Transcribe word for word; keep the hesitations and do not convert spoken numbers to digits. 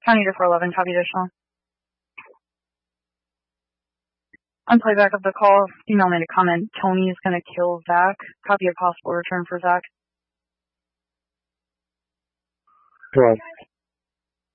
County to four eleven, copy additional. On playback of the call, female made a comment, Tony is going to kill Zach. Copy a possible return for Zach. Correct.